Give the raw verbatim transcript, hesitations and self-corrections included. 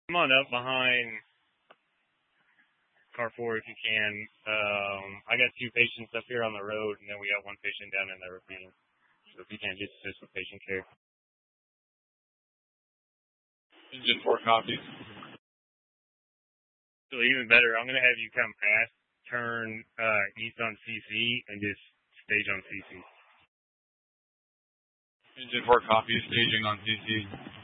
Come on up behind car four if you can. Um, I got two patients up here on the road, and then we got one patient down in the ravine. So if you can't just assist with patient care. Engine four copies. So even better, I'm going to have you come past, turn uh, east on C C, and just stage on C C. Engine four copies, staging on C C.